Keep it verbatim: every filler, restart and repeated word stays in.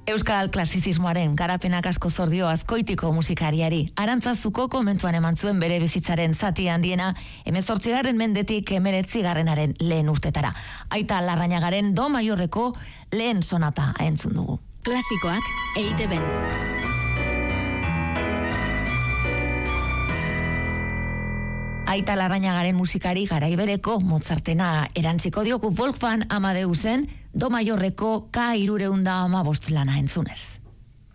Euskal klasizismoaren garapenak asko zordio Azkoitiko musikariari. Arantzazuko komentuan eman zuen bere bizitzaren zati handiena, hemezortzigarren mendetik hemeretzigarrenaren lehen urtetara. Aita Larrañagaren do maiorreko lehen sonata entzun dugu. Klasikoak E I T B-n. Aita Larrañagaren musikari garaibereko Mozartena erantziko diogu Wolfgang Amadeusen do maiorreko K hirureunda hamabost lana entzunez.